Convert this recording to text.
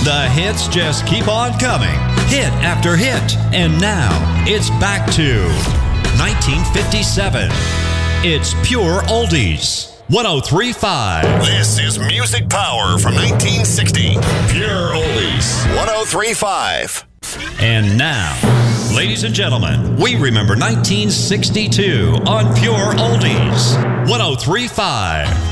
The hits just keep on coming, hit after hit. And now, it's back to 1957. It's Pure Oldies. 103.5. This is Music Power from 1960. Pure Oldies. 103.5. And now, ladies and gentlemen, we remember 1962 on Pure Oldies. 103.5.